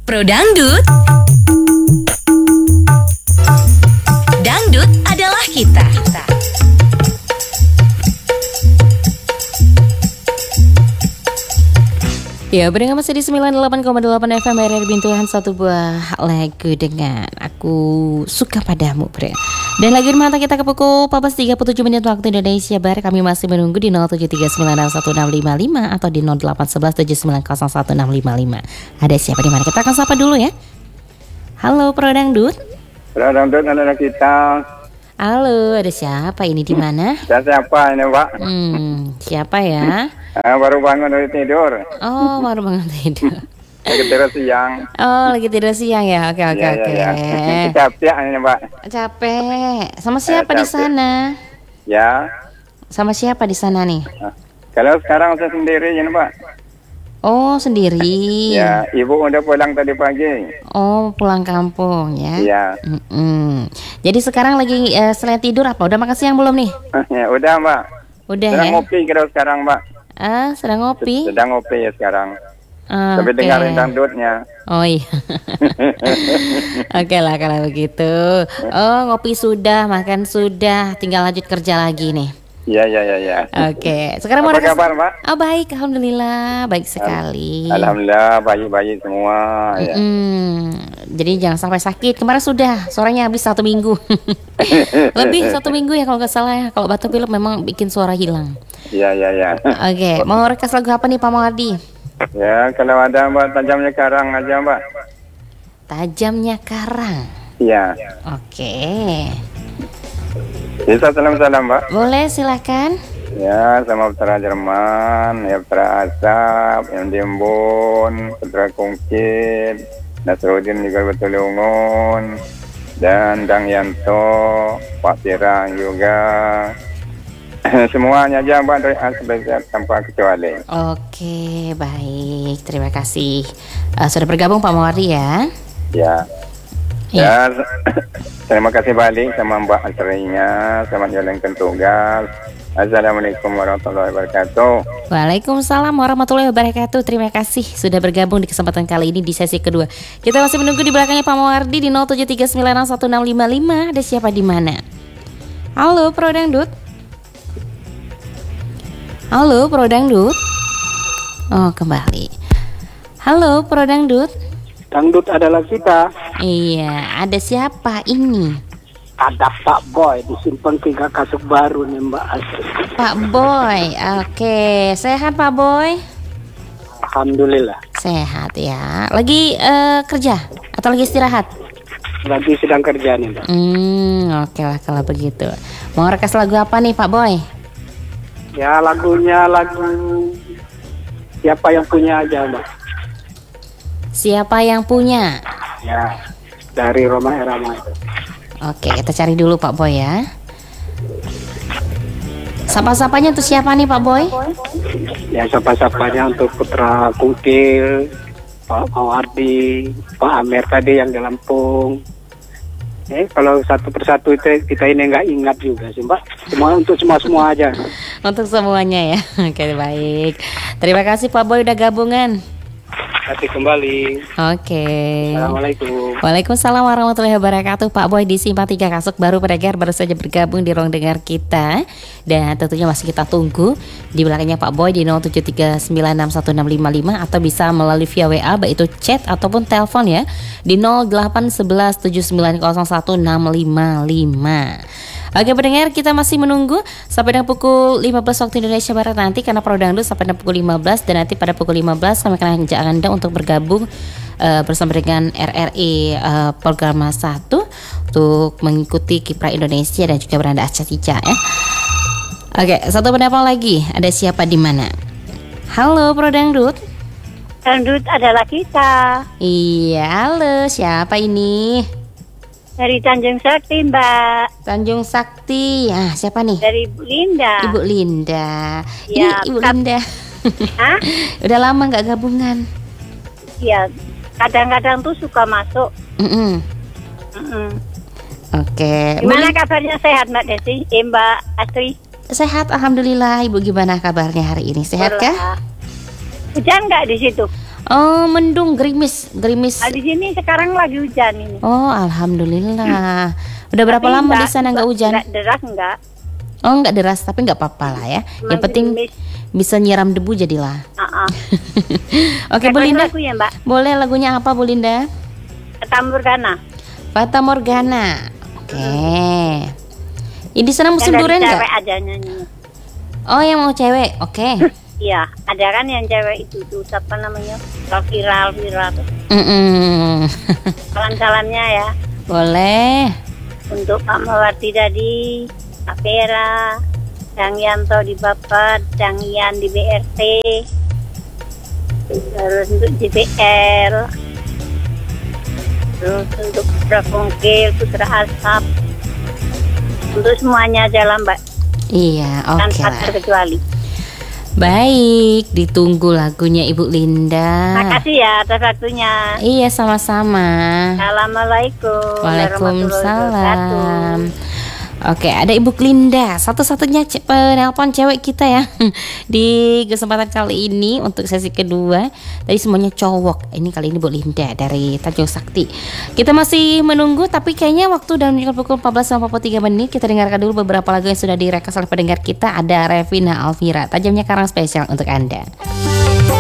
Pro Dangdut. Dangdut adalah kita. Ya, pendengar masih di 98,8 FM RRI Bintuhan, satu buah lagu dengan Aku Suka Padamu, bre. Dan lagi mata kita ke pukul 14.37 waktu Indonesia Barat. Kami masih menunggu di 0739161655 atau di 081179011655. Ada siapa di mana? Kita akan sapa dulu ya. Halo Pro Dangdut. Pro Dangdut anak kita. Halo, ada siapa ini di mana? Siapa ini, Pak? Siapa ya? Baru bangun dari tidur. Oh, baru bangun tidur. Lagi tidur siang. Oh, lagi tidur siang ya. Oke. Capek ini, Pak. Capek. Sama siapa di sana? Ya. Sama siapa di sana nih? Kalau sekarang saya sendiri ini, Pak. Oh, sendiri. Ya, ibu udah pulang tadi pagi. Oh, pulang kampung ya. Iya. Jadi sekarang lagi selain tidur apa? Udah makan siang belum nih? Ya, udah, Mbak. Udah sedang ya. Ngopi kira sekarang, Mbak. Sedang ngopi. Sedang ngopi ya sekarang. Tapi Okay. dengarin dangdutnya. Oh iya. Oke lah kalau begitu. Oh, ngopi sudah, makan sudah, tinggal lanjut kerja lagi nih. Iya. Oke. Sekarang mau Apa kabar, Mbak? Oh, baik, alhamdulillah, baik sekali. Alhamdulillah, bayi-bayi semua. Ya. Jadi jangan sampai sakit. Kemarin sudah, suaranya habis 1 minggu. Lebih 1 minggu ya kalau nggak salah ya. Kalau batuk pilek memang bikin suara hilang. Iya. Oke, mau request lagu apa nih Pak Mawardi? Ya, kalau ada, Mbak, tajamnya karang aja, Mbak. Tajamnya karang. Iya. Oke. Bisa salam-salam, Mbak. Boleh, silakan. Ya, sama Putra Jerman, ya Putra Asap, yang Diembun, Putra Kungkit, Nasruddin juga Betulungun, dan Dang Yanto, Pak Pirang juga. Semuanya aja, Mbak, dari A sampai Z tanpa kecuali. Oke, baik. Terima kasih. Sudah bergabung Pak Mawardi ya. Ya. Ya, terima kasih balik sama Mbak Asrinya, selamat jalankan tugas. Assalamualaikum warahmatullahi wabarakatuh. Waalaikumsalam warahmatullahi wabarakatuh. Terima kasih sudah bergabung di kesempatan kali ini di sesi kedua. Kita masih menunggu di belakangnya Pak Mawardi di 0739161655. Ada siapa di mana? Halo Pro Dangdut. Halo Pro Dangdut. Oh, kembali. Halo Pro Dangdut. Dangdut adalah kita. Iya, ada siapa ini? Ada Pak Boy di Simpang 3 Kasuk Baru nih, Mbak Asri. Pak Boy. Oke, sehat Pak Boy? Alhamdulillah. Sehat ya. Lagi kerja atau lagi istirahat? Lagi sedang kerja nih, Mbak. Oke lah kalau begitu. Mau request lagu apa nih Pak Boy? Ya, lagunya lagu siapa yang punya aja, Mbak. Siapa yang punya? Ya, dari Roma Irama. Oke, kita cari dulu Pak Boy ya. Sapa-sapanya tuh siapa nih Pak Boy? Ya, sapa-sapanya untuk Putra Kungkil, Pak Mawardi, Pak Amer tadi yang di Lampung. Kalau satu persatu itu kita ini nggak ingat juga sih, Mbak. Semua aja. Untuk semuanya ya. Oke, baik. Terima kasih Pak Boy udah gabungan. Kasih kembali. Oke. Assalamualaikum. Waalaikumsalam warahmatullahi wabarakatuh. Pak Boy di Simpang 3 Kasuk Baru Pedagang baru saja bergabung di ruang dengar kita. Dan tentunya masih kita tunggu di belakangnya Pak Boy di 0739161655 atau bisa melalui via WA baik itu chat ataupun telepon ya di 081179011655. Oke pendengar, kita masih menunggu sampai dengan pukul 15 waktu Indonesia Barat nanti karena Pro Dangdut sampai dengan pukul 15 dan nanti pada pukul 15 kami akan ajak Anda untuk bergabung bersama dengan RRI program 1 untuk mengikuti Kiprah Indonesia dan juga beranda Aceh Cica ya. Oke, satu pendapat lagi. Ada siapa di mana? Halo Pro Dangdut. Dangdut adalah kita. Iya, halo. Siapa ini? Dari Tanjung Sakti, Mbak. Tanjung Sakti. Ah, siapa nih? Dari Ibu Linda. Ibu Linda. Ya, Ini Ibu Linda. Hah? Udah lama nggak gabungan. Iya, kadang-kadang tuh suka masuk. Oke. Gimana kabarnya, sehat Mbak Desi? Mbak Astri? Sehat, alhamdulillah. Ibu gimana kabarnya hari ini? Sehat kah? Hujan nggak di situ? Oh, mendung, gerimis. Di sini sekarang lagi hujan ini. Oh, alhamdulillah. Udah berapa Tapi lama di sana nggak hujan? Nggak deras enggak. Oh, nggak deras, tapi nggak apa-apa lah ya. Cuma Yang penting gerimis. bisa nyiram debu jadilah. Oke, Bu Request Linda. lagu ya, Mbak. Boleh lagunya apa, Bu Linda? Fata Morgana. Fata Morgana. Oke. Ini di sana musim Yang dari durian nggak? cewek aja nyanyinya. Oh, yang mau cewek. Oke. Iya, ada kan yang cewek itu tuh siapa namanya? Viral. Mm-mm. Salam-salamnya ya Boleh. untuk Pak Mawarti tadi, Pak Vera, Dang Yanto di Bapat, Dang Ian di BRT, terus untuk JBL, terus untuk Putra Kongkil, Putra Asap, untuk semuanya jalan Mbak, Iya, oke tanpa lah. terkecuali. Baik, ditunggu lagunya Ibu Linda. Makasih ya atas waktunya. Iya, sama-sama. Assalamualaikum warahmatullahi wabarakatuh. Waalaikumsalam. Oke, ada Ibu Linda, satu-satunya penelpon cewek kita ya di kesempatan kali ini untuk sesi kedua. Tadi semuanya cowok. Ini kali ini Bu Linda dari Tanjung Sakti. Kita masih menunggu, tapi kayaknya waktu udah menunjukkan pukul 14.43 menit. Kita dengarkan dulu beberapa lagu yang sudah direkas oleh pendengar kita. Ada Revina Alvira, Tajamnya Karang spesial untuk Anda.